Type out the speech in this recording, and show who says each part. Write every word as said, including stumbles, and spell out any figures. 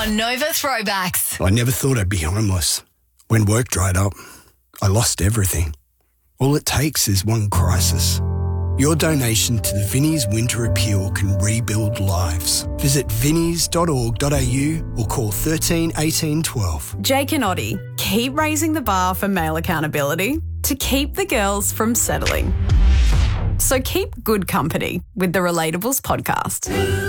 Speaker 1: on Nova Throwbacks.
Speaker 2: I never thought I'd be homeless. When work dried up, I lost everything. All it takes is one crisis. Your donation to the Vinnie's Winter Appeal can rebuild lives. Visit vinnies dot org dot a u or call thirteen eighteen twelve.
Speaker 3: Jake and Oddie, keep raising the bar for male accountability to keep the girls from settling. So keep good company with the Relatables podcast.